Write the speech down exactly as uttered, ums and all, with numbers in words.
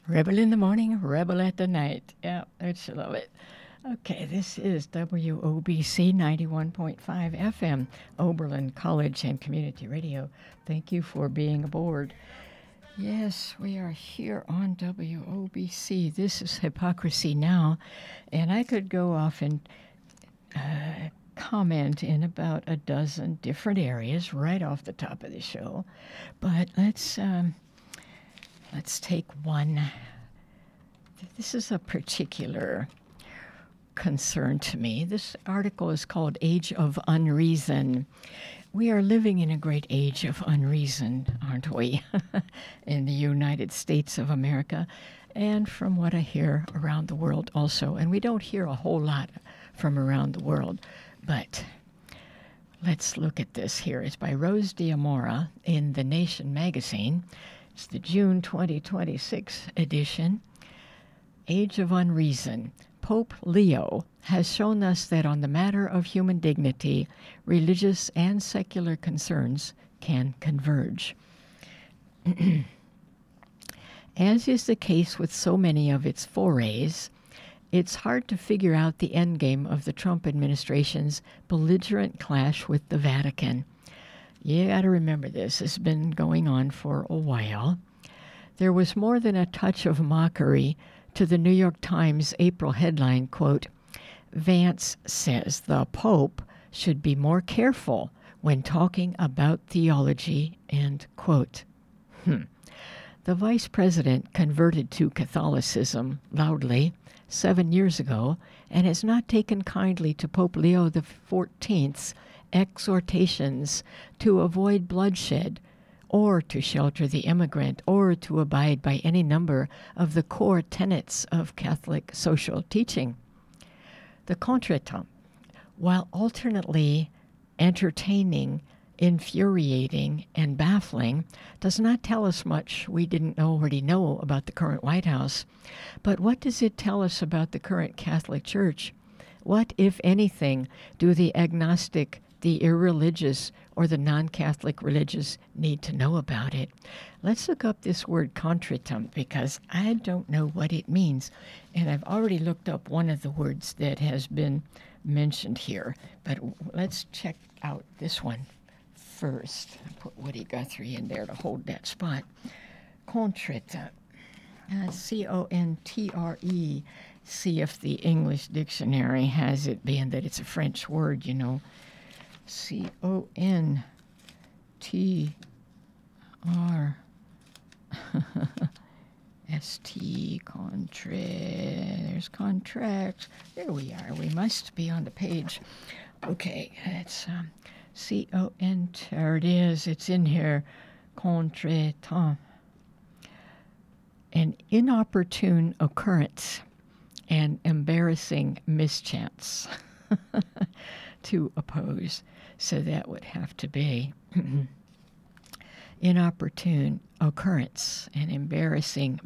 Rebel in the morning, rebel at the night. Yeah, I just love it. Okay, this is W O B C ninety-one point five F M, Oberlin College and Community Radio. Thank you for being aboard. Yes, we are here on W O B C. This is Hypocrisy Now, and I could go off and uh, comment in about a dozen different areas right off the top of the show, but let's um, let's take one. This is a particular concern to me. This article is called Age of Unreason. We are living in a great age of unreason, aren't we, in the United States of America, and from what I hear around the world also. And we don't hear a whole lot from around the world, but let's look at this here. It's by Rose D'Amora in The Nation magazine. It's the June twenty twenty-six edition. Age of Unreason. Pope Leo has shown us that on the matter of human dignity, religious and secular concerns can converge. As is the case with so many of its forays, it's hard to figure out the endgame of the Trump administration's belligerent clash with the Vatican. You got to remember this. It's been going on for a while. There was more than a touch of mockery to the New York Times April headline, quote, Vance says the Pope should be more careful when talking about theology, end quote. Hmm. The vice president converted to Catholicism loudly seven years ago and has not taken kindly to Pope Leo the fourteenth's exhortations to avoid bloodshed or to shelter the immigrant, or to abide by any number of the core tenets of Catholic social teaching. The contretemps, while alternately entertaining, infuriating, and baffling, does not tell us much we didn't already know about the current White House. But what does it tell us about the current Catholic Church? What, if anything, do the agnostic, the irreligious, or the non-Catholic religious need to know about it? Let's look up this word contretemps because I don't know what it means. And I've already looked up one of the words that has been mentioned here. But let's check out this one first. Put Woody Guthrie in there to hold that spot. Contretemps. Uh, C O N T R E. See if the English dictionary has it, being that it's a French word, you know. C O N T R S T, contra, there's contracts. There we are. We must be on the page. Okay, it's um, C O N, there it is. It's in here. Contretemps. An inopportune occurrence, an embarrassing mischance. To oppose. So that would have to be inopportune occurrence, an embarrassing